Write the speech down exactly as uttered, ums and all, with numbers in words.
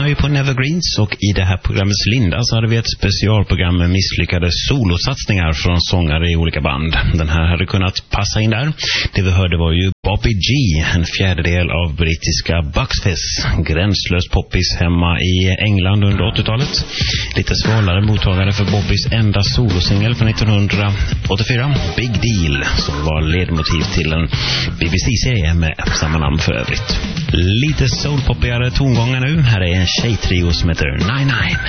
ju på Nevergreens, och i det här programmets linda så hade vi ett specialprogram med misslyckade solosatsningar från sångare i olika band. Den här hade kunnat passa in där. Det vi hörde var ju Bobby G, en fjärdedel av brittiska Bucks Fizz, gränslös poppis hemma i England under åttiotalet. Lite svalare mottagare för Bobbys enda solosingel från nittonhundraåttiofyra, Big Deal, som var ledmotiv till en B B C-serie med samma namn för övrigt. Lite soulpoppigare tongångar nu. Här är en tjejtrio som heter Nine Nine.